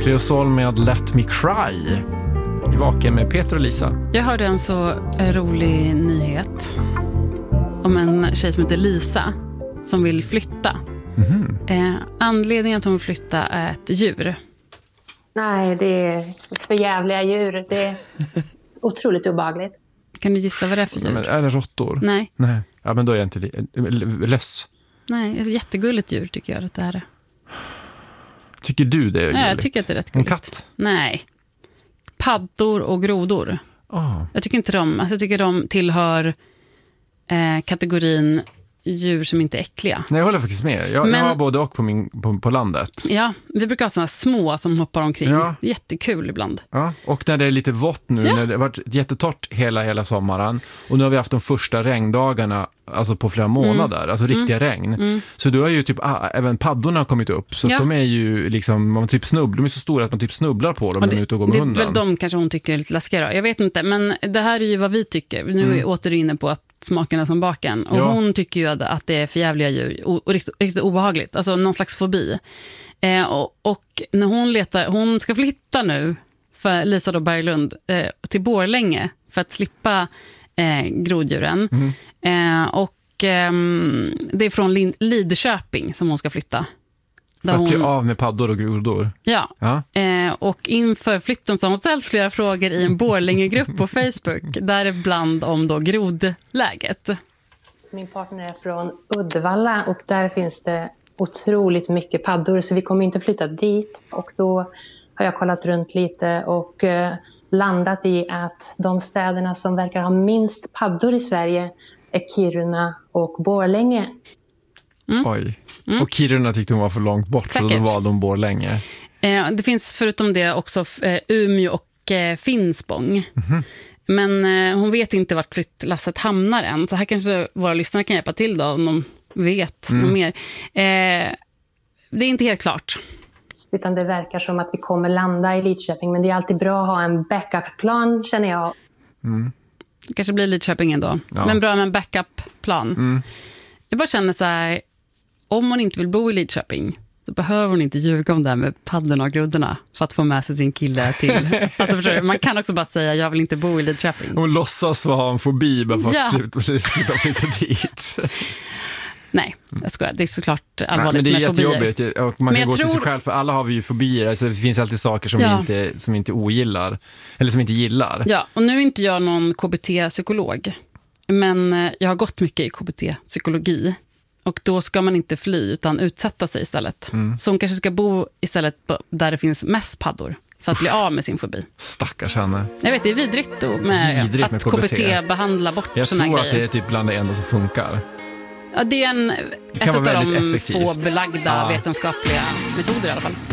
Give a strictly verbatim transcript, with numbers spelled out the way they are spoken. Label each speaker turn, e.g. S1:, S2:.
S1: Cleosol med Let Me Cry. I Vaken med Peter och Lisa.
S2: Jag hörde en så rolig nyhet om en tjej som heter Lisa som vill flytta. Mm-hmm. Eh, anledningen att hon vill flytta är ett djur.
S3: Nej, det är för jävliga djur. Det är otroligt obehagligt.
S2: Kan du gissa vad det är för djur?
S1: Men är det råttor?
S2: Nej.
S1: Nej. Ja, men då är jag inte li- löss.
S2: Nej, ett jättegulligt djur tycker jag att det här är.
S1: Tycker du det är gulligt?
S2: Nej, jag tycker att det är rätt gulligt.
S1: En katt?
S2: Nej. Paddor och grodor.
S1: Oh.
S2: Jag tycker inte de, alltså jag tycker de tillhör eh, kategorin djur som inte är äckliga.
S1: Nej, jag håller faktiskt med. Jag, Men, jag har både och på, min, på, på landet.
S2: Ja, vi brukar ha sådana små som hoppar omkring. Ja. Jättekul ibland.
S1: Ja, och när det är lite vått nu, ja. När det har varit jättetorrt hela, hela sommaren. Och nu har vi haft de första regndagarna, alltså på flera månader. Mm. Alltså riktiga mm. regn. Mm. Så då har ju typ, ah, även paddorna har kommit upp. Så ja. De är ju liksom, man typ snubblar, de är så stora att man typ snubblar på dem när man är ute och går med hunden. Det är väl
S2: de kanske hon tycker är lite läskiga. Jag vet inte, men det här är ju vad vi tycker. Nu mm. är vi åter inne på att smakerna som baken. Och ja. Hon tycker ju att det är för jävliga djur och, och riktigt, riktigt obehagligt. Alltså någon slags fobi. Eh, och, och när hon letar, hon ska flytta nu för Lisa då Berglund eh, till Borlänge för att slippa eh, groddjuren. Mm. Eh, och eh, det är från Lidköping som hon ska flytta.
S1: För att bli av med paddor och grodor.
S2: Ja, ja. Eh, och inför flytten så har hon ställt flera frågor i en Borlänge-grupp på Facebook. Däribland om då grodläget.
S3: Min partner är från Uddevalla och där finns det otroligt mycket paddor. Så vi kommer inte flytta dit. Och då har jag kollat runt lite och eh, landat i att de städerna som verkar ha minst paddor i Sverige är Kiruna och Borlänge.
S1: Mm. Oj. Mm. Och Kiruna tyckte hon var för långt bort. Säkert. Så de valde hon Borlänge.
S2: Eh, det finns förutom det också eh, Umeå och eh, Finspång. Mm-hmm. Men eh, hon vet inte vart flyttlasset hamnar än. Så här kanske våra lyssnare kan hjälpa till då om de vet mm. något mer. Eh, det är inte helt klart.
S3: Utan det verkar som att vi kommer landa i Lidköping. Men det är alltid bra att ha en backup-plan, känner jag.
S2: Mm. Det kanske blir Lidköping ändå. Ja. Men bra med en backup-plan. Mm. Jag bara känner så här, om hon inte vill bo i Lidköping så behöver hon inte ljuga om det här med paddorna och grodorna för att få med sig sin kille till. Alltså förstår du, man kan också bara säga jag vill inte bo i Lidköping.
S1: Hon låtsas ha en fobi bara för att ja. sluta, sluta flytta dit.
S2: Nej, jag skojar. Det är såklart allvarligt
S1: Nej, men det är
S2: med fobier.
S1: jättejobbigt. Och man
S2: men
S1: kan gå
S2: tror...
S1: till sig själv, för alla har vi ju fobier. Alltså, det finns alltid saker som, ja. vi inte, som vi inte ogillar. Eller som vi inte gillar.
S2: Ja, och nu är inte jag någon K B T-psykolog. Men jag har gått mycket i K B T-psykologi. Och då ska man inte fly utan utsätta sig istället. Mm. Så hon kanske ska bo istället där det finns mest paddor. För att bli av med sin fobi.
S1: Stackars henne.
S2: Jag vet, det är vidrigt då med vidrigt att med K B T. K B T behandlar bort
S1: jag
S2: såna grejer.
S1: Jag tror att det är typ bland det enda som funkar.
S2: Ja, det är en, det ett av de effektivt. få belagda ja. vetenskapliga metoder i alla fall.